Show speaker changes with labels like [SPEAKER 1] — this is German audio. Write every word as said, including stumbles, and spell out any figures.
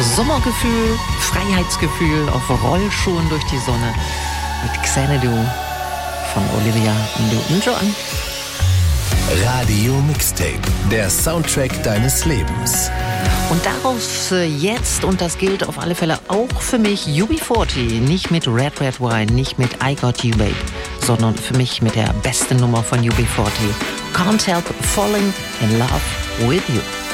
[SPEAKER 1] Sommergefühl, Freiheitsgefühl auf Rollschuhen durch die Sonne mit Xanadu von Olivia Newton-John.
[SPEAKER 2] Radio Mixtape, der Soundtrack deines Lebens.
[SPEAKER 1] Und daraus jetzt, und das gilt auf alle Fälle auch für mich, U B vierzig, nicht mit Red Red Wine, nicht mit I Got You Babe, sondern für mich mit der besten Nummer von U B vierzig, Can't Help Falling in Love with You.